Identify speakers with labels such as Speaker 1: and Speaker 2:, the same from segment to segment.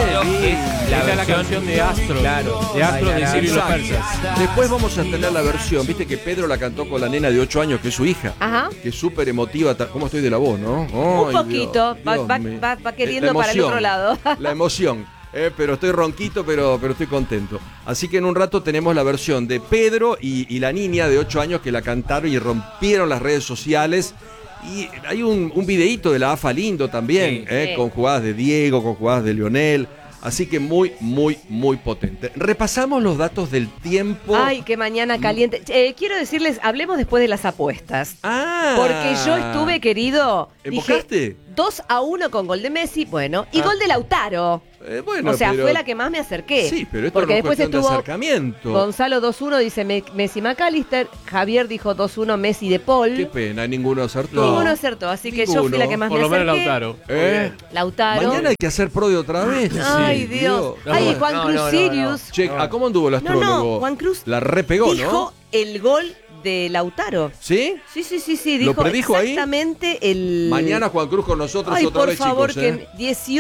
Speaker 1: es la canción de Astro.
Speaker 2: Claro,
Speaker 1: de Astro de Sirio y los persas.
Speaker 2: Después vamos a tener la versión. Viste que Pedro la cantó con la nena de 8 años, que es su hija.
Speaker 3: Ajá.
Speaker 2: Que es súper emotiva. ¿Cómo estoy de la voz, no?
Speaker 3: Un poquito. Va queriendo para el otro lado.
Speaker 2: La emoción. Pero estoy ronquito, pero estoy contento. Así que en un rato tenemos la versión de Pedro y la niña de 8 años que la cantaron y rompieron las redes sociales. Y hay un videíto de la AFA lindo también,
Speaker 3: sí.
Speaker 2: Con jugadas de Diego, con jugadas de Lionel. Así que muy, muy, muy potente. Repasamos los datos del tiempo.
Speaker 3: Ay, qué mañana caliente. Quiero decirles, hablemos después de las apuestas. Porque yo estuve, querido.
Speaker 2: ¿Embocaste?
Speaker 3: Dije 2-1 con gol de Messi, bueno, y gol de Lautaro.
Speaker 2: Bueno,
Speaker 3: o sea,
Speaker 2: pero
Speaker 3: fue la que más me acerqué.
Speaker 2: Sí, pero esto
Speaker 3: porque
Speaker 2: no es
Speaker 3: después
Speaker 2: cuestión de
Speaker 3: estuvo
Speaker 2: acercamiento.
Speaker 3: Gonzalo 2-1, dice Messi McAllister. Javier dijo 2-1 Messi de Paul.
Speaker 2: Qué pena, ninguno acertó.
Speaker 3: Ninguno acertó, así que yo fui la que más me acerqué.
Speaker 1: Por lo menos Lautaro.
Speaker 3: Lautaro.
Speaker 2: Mañana hay que hacer pro de otra vez.
Speaker 3: Ay, Dios. Ay, Juan Cruz Sirius.
Speaker 2: Che, ¿a cómo anduvo el astrólogo?
Speaker 3: Juan Cruz
Speaker 2: la repegó,
Speaker 3: dijo
Speaker 2: ¿no?
Speaker 3: el gol de Lautaro.
Speaker 2: ¿Sí?
Speaker 3: Sí.
Speaker 2: ¿Lo
Speaker 3: Dijo
Speaker 2: predijo
Speaker 3: exactamente
Speaker 2: ahí?
Speaker 3: el...
Speaker 2: Mañana Juan Cruz con nosotros
Speaker 3: Ay,
Speaker 2: otra vez,
Speaker 3: por favor,
Speaker 2: chicos.
Speaker 3: que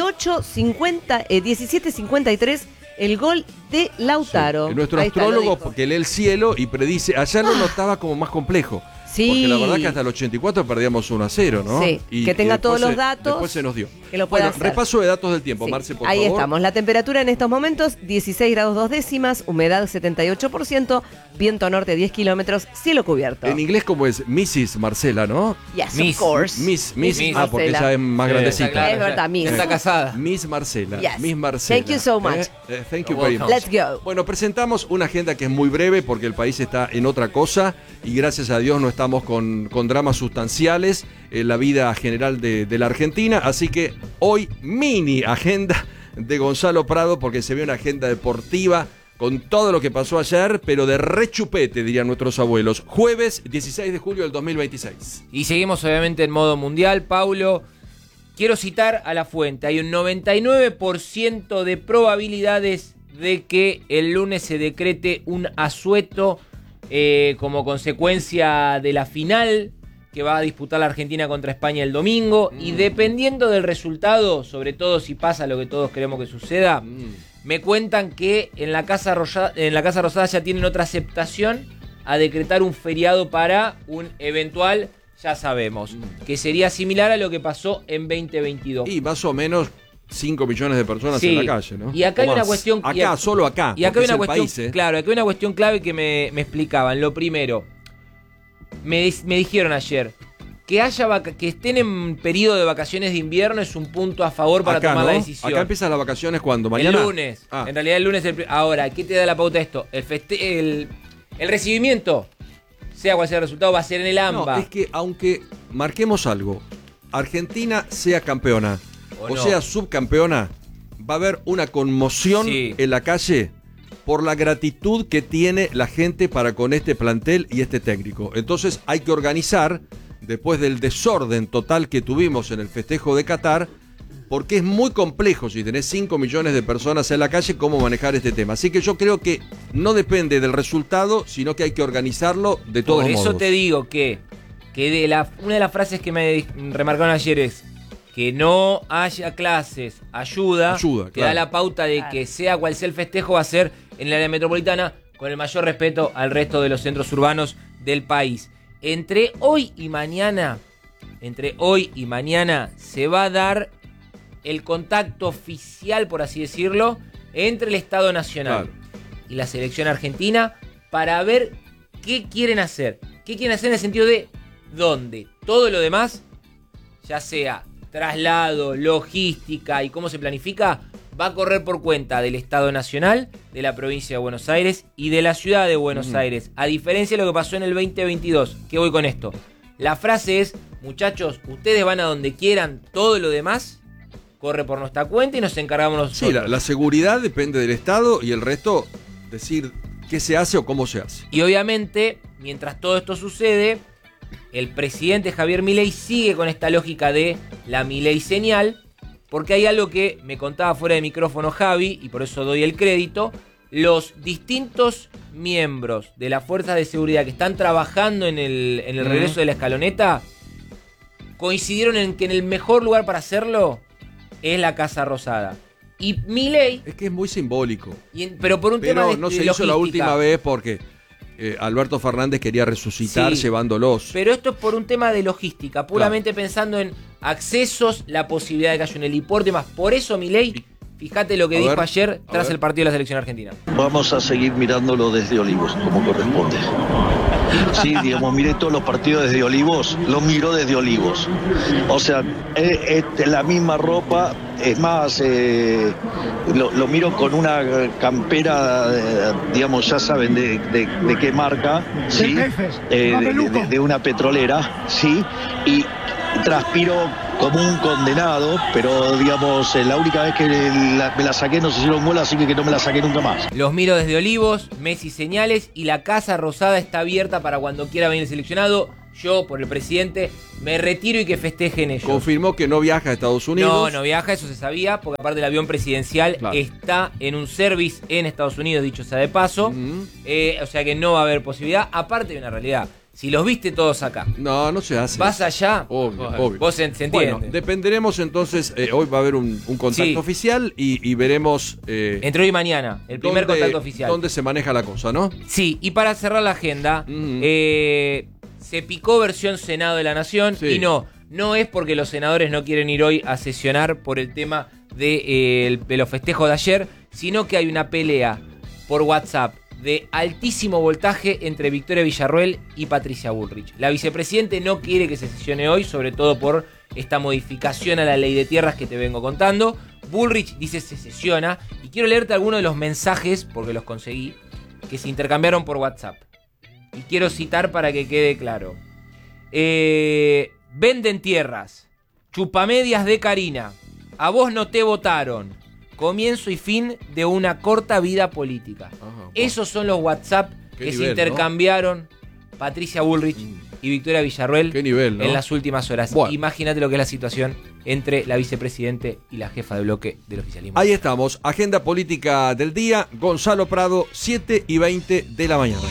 Speaker 3: 17:53 el gol de Lautaro.
Speaker 2: Sí. Nuestro
Speaker 3: Ahí está,
Speaker 2: astrólogo, porque lee el cielo y predice. Allá lo notaba como más complejo.
Speaker 3: Sí.
Speaker 2: Porque la verdad que hasta el 84 perdíamos 1-0, ¿no?
Speaker 3: Sí,
Speaker 2: y
Speaker 3: que tenga todos los
Speaker 2: después
Speaker 3: datos.
Speaker 2: Después se nos dio.
Speaker 3: Que lo pueda hacer.
Speaker 2: Repaso de datos del tiempo,
Speaker 3: Sí.
Speaker 2: Marce, por
Speaker 3: Ahí
Speaker 2: favor.
Speaker 3: estamos. La temperatura en estos momentos, 16 grados 2 décimas, humedad 78%, viento norte 10 kilómetros, cielo cubierto.
Speaker 2: En inglés, ¿cómo es? Mrs. Marcela, ¿no?
Speaker 3: Yes,
Speaker 1: Miss.
Speaker 3: of course.
Speaker 2: Miss
Speaker 3: Marcela.
Speaker 2: porque ya es más grandecita.
Speaker 1: claro,
Speaker 3: Es verdad, Miss.
Speaker 1: Está casada.
Speaker 2: Miss Marcela.
Speaker 3: Yes.
Speaker 2: Miss Marcela.
Speaker 3: Thank you so much.
Speaker 2: Thank you very much.
Speaker 3: Let's go.
Speaker 2: Bueno, presentamos una agenda que es muy breve porque el país está en otra cosa y gracias a Dios no estamos con dramas sustanciales en la vida general de la Argentina. Así que hoy mini agenda de Gonzalo Prado porque se ve una agenda deportiva con todo lo que pasó ayer, pero de rechupete, dirían nuestros abuelos. Jueves 16 de julio del 2026.
Speaker 4: Y seguimos obviamente en modo mundial, Paulo. Quiero citar a la fuente. Hay un 99% de probabilidades de que el lunes se decrete un asueto como consecuencia de la final que va a disputar la Argentina contra España el domingo. Y dependiendo del resultado, sobre todo si pasa lo que todos queremos que suceda, me cuentan que en la Casa Rosada ya tienen otra aceptación a decretar un feriado para un eventual, ya sabemos, que sería similar a lo que pasó en 2022.
Speaker 2: Y más o menos 5 millones de personas en la calle, ¿no?
Speaker 4: Y acá hay
Speaker 2: O
Speaker 4: una
Speaker 2: más.
Speaker 4: cuestión...
Speaker 2: Solo acá.
Speaker 4: Y acá hay
Speaker 2: porque
Speaker 4: una
Speaker 2: es el
Speaker 4: cuestión...
Speaker 2: país,
Speaker 4: Claro, acá hay una cuestión clave que me explicaban. Lo primero, me dijeron ayer, que estén en periodo de vacaciones de invierno es un punto a favor para
Speaker 2: acá,
Speaker 4: tomar
Speaker 2: ¿no?
Speaker 4: la decisión.
Speaker 2: Acá empiezan las vacaciones, ¿cuándo? ¿Mañana?
Speaker 4: El lunes. En realidad el lunes... Ahora, ¿qué te da la pauta de esto? El recibimiento, sea cual sea el resultado, va a ser en el AMBA.
Speaker 2: No, es que aunque marquemos algo, Argentina sea campeona o sea subcampeona, va a haber una conmoción en la calle por la gratitud que tiene la gente para con este plantel y este técnico. Entonces hay que organizar, después del desorden total que tuvimos en el festejo de Qatar, porque es muy complejo si tenés 5 millones de personas en la calle, cómo manejar este tema. Así que yo creo que no depende del resultado, sino que hay que organizarlo de todos modos.
Speaker 4: Por eso te digo que una de las frases que me remarcaron ayer es que no haya clases, ayuda, te da la pauta de que sea cual sea el festejo va a ser en el área metropolitana con el mayor respeto al resto de los centros urbanos del país. Entre hoy y mañana se va a dar el contacto oficial, por así decirlo, entre el Estado Nacional y la selección argentina para ver qué quieren hacer. ¿Qué quieren hacer en el sentido de dónde? Todo lo demás, ya sea traslado, logística y cómo se planifica, va a correr por cuenta del Estado Nacional, de la provincia de Buenos Aires y de la ciudad de Buenos Aires. A diferencia de lo que pasó en el 2022. ¿Qué voy con esto? La frase es, muchachos, ustedes van a donde quieran, todo lo demás corre por nuestra cuenta y nos encargamos nosotros.
Speaker 2: Sí, la seguridad depende del Estado y el resto decir qué se hace o cómo se hace.
Speaker 4: Y obviamente, mientras todo esto sucede, el presidente Javier Milei sigue con esta lógica de la Milei señal, porque hay algo que me contaba fuera de micrófono Javi, y por eso doy el crédito. Los distintos miembros de las fuerzas de seguridad que están trabajando en el regreso de la escaloneta coincidieron en que en el mejor lugar para hacerlo es la Casa Rosada. Y Milei...
Speaker 2: Es que es muy simbólico.
Speaker 4: Pero por un tema de
Speaker 2: no se
Speaker 4: de
Speaker 2: hizo
Speaker 4: logística.
Speaker 2: la última vez porque Alberto Fernández quería resucitar llevándolos.
Speaker 4: Pero esto es por un tema de logística, puramente pensando en accesos, la posibilidad de que haya un helipuerto y más. Por eso Milei, fíjate lo que dijo ayer tras el partido de la selección argentina.
Speaker 5: Vamos a seguir mirándolo desde Olivos, como corresponde. Sí, digamos, miré todos los partidos desde Olivos, lo miro desde Olivos. O sea, es la misma ropa, es más, lo miro con una campera, digamos, ya saben de qué marca, ¿sí? De una petrolera, ¿sí? Y transpiro como un condenado, pero digamos, la única vez que me la saqué nos hicieron gol, así que no me la saqué nunca más.
Speaker 4: Los miro desde Olivos, Messi señales, y la Casa Rosada está abierta para cuando quiera venir el seleccionado. Yo, por el presidente, me retiro y que festejen ellos.
Speaker 2: Confirmó que no viaja a Estados Unidos.
Speaker 4: No viaja, eso se sabía, porque aparte el avión presidencial está en un service en Estados Unidos, dicho sea de paso. O sea que no va a haber posibilidad. Aparte de una realidad, si los viste todos acá.
Speaker 2: No se hace.
Speaker 4: Vas allá.
Speaker 2: Obvio.
Speaker 4: Vos se entiende.
Speaker 2: Bueno, dependeremos entonces. Hoy va a haber un contacto oficial y veremos.
Speaker 4: Entre hoy y mañana, el primer contacto oficial.
Speaker 2: ¿Dónde se maneja la cosa, no?
Speaker 4: Sí, y para cerrar la agenda, se picó versión Senado de la Nación y no es porque los senadores no quieren ir hoy a sesionar por el tema de los festejos de ayer, sino que hay una pelea por WhatsApp de altísimo voltaje entre Victoria Villarruel y Patricia Bullrich. La vicepresidente no quiere que se sesione hoy, sobre todo por esta modificación a la ley de tierras que te vengo contando. Bullrich dice se sesiona, y quiero leerte algunos de los mensajes, porque los conseguí, que se intercambiaron por WhatsApp. Y quiero citar para que quede claro. Venden tierras. Chupamedias de Karina. A vos no te votaron. Comienzo y fin de una corta vida política. Esos son los WhatsApp que se intercambiaron Patricia Bullrich y Victoria Villarruel en las últimas horas. Bueno. Imagínate lo que es la situación entre la vicepresidente y la jefa de bloque del oficialismo.
Speaker 2: Ahí estamos. Agenda política del día. Gonzalo Prado, 7:20 de la mañana.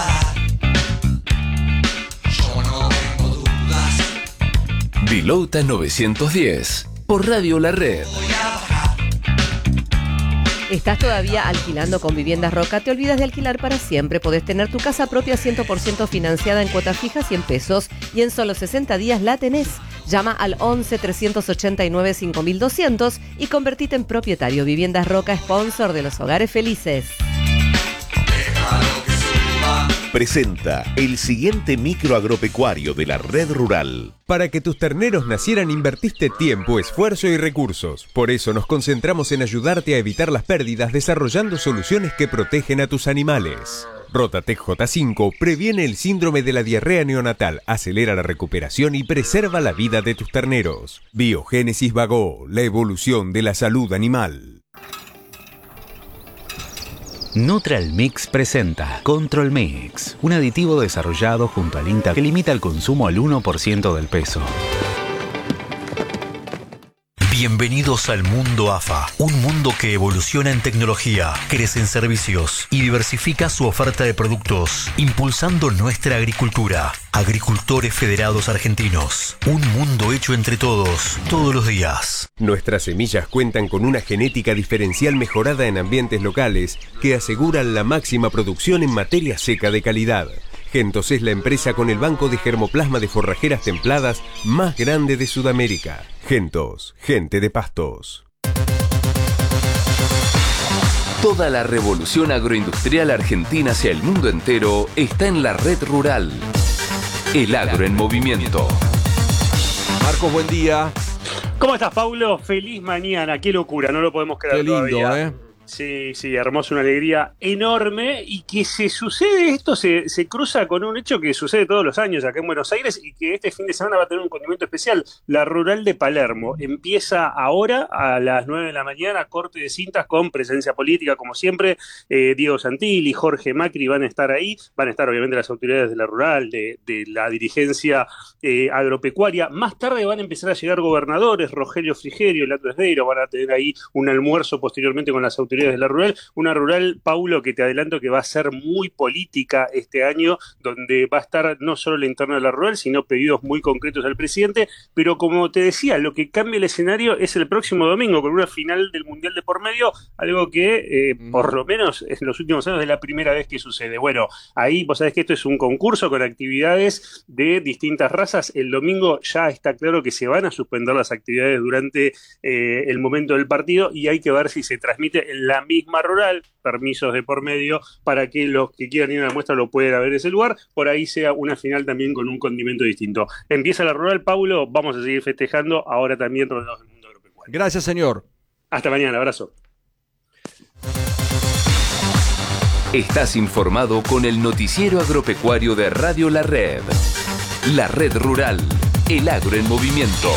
Speaker 6: Vilota 910 por Radio La Red.
Speaker 3: ¿Estás todavía alquilando con Viviendas Roca? ¿Te olvidas de alquilar para siempre? Podés tener tu casa propia 100% financiada en cuotas fijas 100 pesos y en solo 60 días la tenés. Llama al 11 389 5200 y convertite en propietario. Viviendas Roca, sponsor de los hogares felices.
Speaker 7: Presenta el siguiente micro agropecuario de la Red Rural.
Speaker 8: Para que tus terneros nacieran invertiste tiempo, esfuerzo y recursos. Por eso nos concentramos en ayudarte a evitar las pérdidas desarrollando soluciones que protegen a tus animales. Rotatec J5 previene el síndrome de la diarrea neonatal, acelera la recuperación y preserva la vida de tus terneros. Biogénesis Vago, la evolución de la salud animal.
Speaker 9: Neutral Mix presenta Control Mix, un aditivo desarrollado junto al INTA que limita el consumo al 1% del peso.
Speaker 10: Bienvenidos al mundo AFA, un mundo que evoluciona en tecnología, crece en servicios y diversifica su oferta de productos, impulsando nuestra agricultura. Agricultores Federados Argentinos, un mundo hecho entre todos, todos los días.
Speaker 8: Nuestras semillas cuentan con una genética diferencial mejorada en ambientes locales que aseguran la máxima producción en materia seca de calidad. Gentos es la empresa con el banco de germoplasma de forrajeras templadas más grande de Sudamérica. Gentos, gente de pastos.
Speaker 6: Toda la revolución agroindustrial argentina hacia el mundo entero está en la Red Rural. El agro en movimiento.
Speaker 2: Marcos, buen día.
Speaker 11: ¿Cómo estás, Paulo? Feliz mañana. Qué locura, no lo podemos creer.
Speaker 2: Qué lindo,
Speaker 11: todavía. Sí, hermoso, una alegría enorme, y que se sucede esto, se cruza con un hecho que sucede todos los años acá en Buenos Aires y que este fin de semana va a tener un condimento especial. La Rural de Palermo empieza ahora a las 9 de la mañana, corte de cintas con presencia política como siempre. Diego Santilli, Jorge Macri van a estar ahí, van a estar obviamente las autoridades de la Rural, de la dirigencia agropecuaria. Más tarde van a empezar a llegar gobernadores, Rogelio Frigerio, Lato Esdeiro, van a tener ahí un almuerzo posteriormente con las autoridades anteriores de la rural. Una rural, Paulo, que te adelanto que va a ser muy política este año, donde va a estar no solo la interna de la rural, sino pedidos muy concretos al presidente. Pero como te decía, lo que cambia el escenario es el próximo domingo, con una final del Mundial de por medio, algo que por lo menos en los últimos años es la primera vez que sucede. Bueno, ahí vos sabés que esto es un concurso con actividades de distintas razas. El domingo ya está claro que se van a suspender las actividades durante el momento del partido y hay que ver si se transmite en la misma rural, permisos de por medio, para que los que quieran ir a la muestra lo puedan ver en ese lugar, por ahí sea una final también con un condimento distinto. Empieza la rural, Paulo, vamos a seguir festejando, ahora también rodeados del mundo agropecuario.
Speaker 2: Gracias, señor.
Speaker 11: Hasta mañana, abrazo.
Speaker 6: Estás informado con el noticiero agropecuario de Radio La Red. La Red Rural, el agro en movimiento.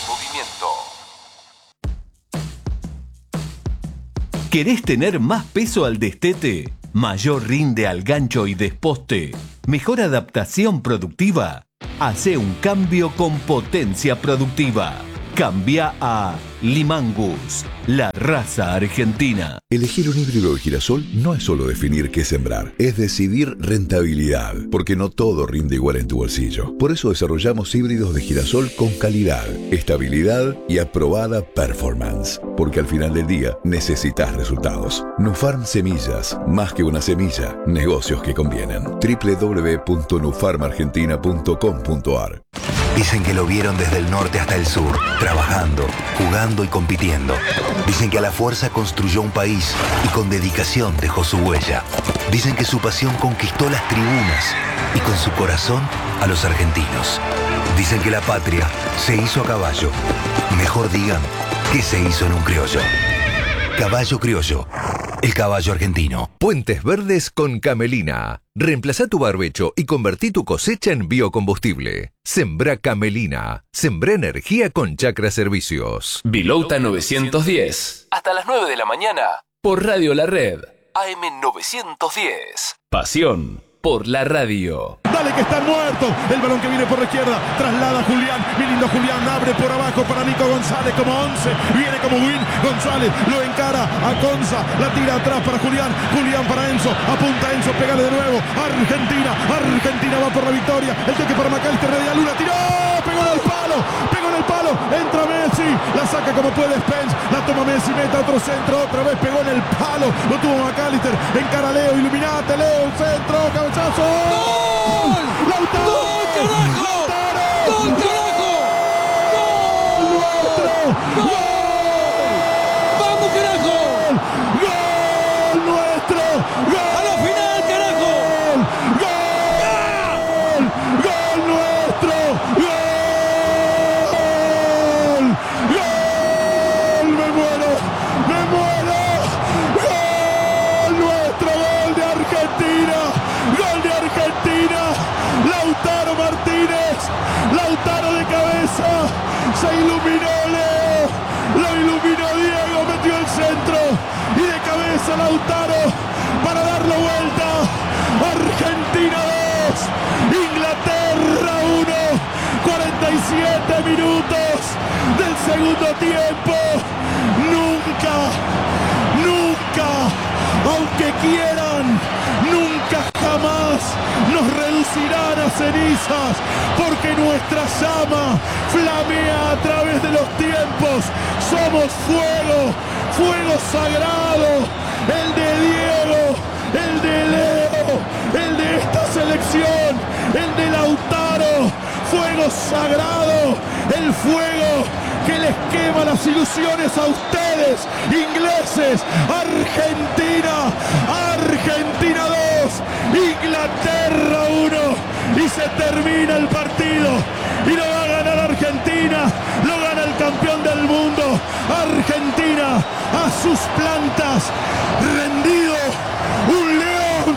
Speaker 12: ¿Querés tener más peso al destete? ¿Mayor rinde al gancho y desposte? ¿Mejor adaptación productiva? Hacé un cambio con potencia productiva. Cambia a Limangus, la raza argentina.
Speaker 13: Elegir un híbrido de girasol no es solo definir qué sembrar, es decidir rentabilidad, porque no todo rinde igual en tu bolsillo. Por eso desarrollamos híbridos de girasol con calidad, estabilidad y aprobada performance, porque al final del día necesitas resultados. Nufarm Semillas, más que una semilla, negocios que convienen. www.nufarmargentina.com.ar.
Speaker 14: Dicen que lo vieron desde el norte hasta el sur, trabajando, jugando y compitiendo. Dicen que a la fuerza construyó un país y con dedicación dejó su huella. Dicen que su pasión conquistó las tribunas y con su corazón a los argentinos. Dicen que la patria se hizo a caballo. Mejor digan que se hizo en un criollo. Caballo Criollo, el caballo argentino.
Speaker 15: Puentes Verdes con Camelina. Reemplazá tu barbecho y convertí tu cosecha en biocombustible. Sembrá Camelina. Sembrá energía con Chacra Servicios.
Speaker 6: Vilouta 910. Hasta las 9 de la mañana. Por Radio La Red. AM 910. Pasión por la radio.
Speaker 16: Dale que están muertos. El balón que viene por la izquierda. Traslada Julián. Mi lindo Julián. Abre por abajo para Nico González como 11. Viene como Win. González lo encara a Conza. La tira atrás para Julián. Julián para Enzo. Apunta Enzo. Pégale de nuevo. Argentina. Argentina va por la victoria. El toque para Macalister. Media luna. Tiró. Pegó en el palo. Pegó en el palo. Entra Messi. La saca como puede Spence. La toma Messi. Mete otro centro. Otra vez pegó en el palo. Lo tuvo Macalister. Encara Leo. Iluminate Leo. Centro. Cabezazo. ¡Gol! ¡Lautaro! ¡Gol, carajo! ¡Gol, carajo! ¡Gol nuestro! ¡Gol! ¡Vamos, carajo! ¡Gol nuestro! ¡Gol! ¡A la final, carajo! ¡Gol! ¡Gol nuestro! ¡Gol! ¡Gol! ¡Me muero! ¡Me muero! ¡Gol nuestro! ¡Gol de Argentina! ¡Gol de Argentina! Lautaro Martínez, Lautaro de cabeza, se iluminó Leo, lo iluminó Diego, metió el centro y de cabeza Lautaro para darlo vuelta. Argentina 2, Inglaterra 1, 47 minutos del segundo tiempo. Nunca, aunque quieran, nunca jamás nos reducirán a cenizas, porque nuestra llama flamea a través de los tiempos. Somos fuego, fuego sagrado, el de Diego, el de Leo, el de esta selección, el de Lautaro, fuego sagrado, el fuego que les quema las ilusiones a ustedes, ingleses. Argentina 2, Inglaterra 1, y se termina el partido, y lo va a ganar Argentina, lo gana el campeón del mundo. Argentina a sus plantas, rendido, un león.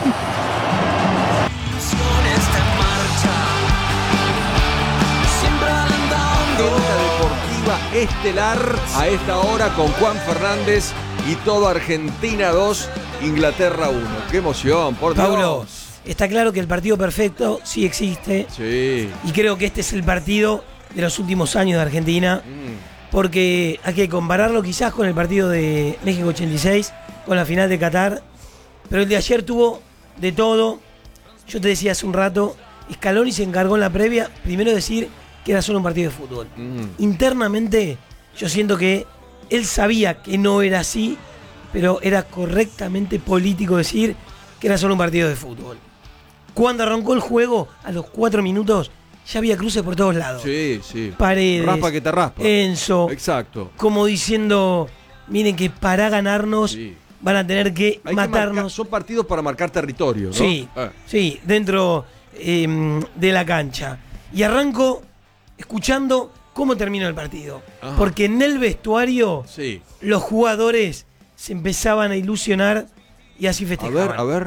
Speaker 2: Deportiva estelar a esta hora con Juan Fernández y todo Argentina 2, Inglaterra 1. ¡Qué emoción, por Dios!
Speaker 17: Paulo, está claro que el partido perfecto sí existe.
Speaker 2: Sí.
Speaker 17: Y creo que este es el partido de los últimos años de Argentina. Porque hay que compararlo quizás con el partido de México 86, con la final de Qatar, pero el de ayer tuvo de todo. Yo te decía hace un rato, Scaloni se encargó en la previa, primero de decir que era solo un partido de fútbol. Internamente, yo siento que él sabía que no era así, pero era correctamente político decir que era solo un partido de fútbol. Cuando arrancó el juego, a los 4 minutos, ya había cruces por todos lados.
Speaker 2: Sí, sí.
Speaker 17: Paredes,
Speaker 2: Raspa que te raspa.
Speaker 17: Enzo.
Speaker 2: Exacto.
Speaker 17: Como diciendo, miren que para ganarnos van a tener que
Speaker 2: Hay
Speaker 17: matarnos.
Speaker 2: son partidos para marcar territorio, ¿no?
Speaker 17: Sí, sí, dentro de la cancha. Y arranco escuchando cómo terminó el partido.
Speaker 2: Ajá.
Speaker 17: Porque en el vestuario los jugadores se empezaban a ilusionar y así festejaban.
Speaker 2: A ver.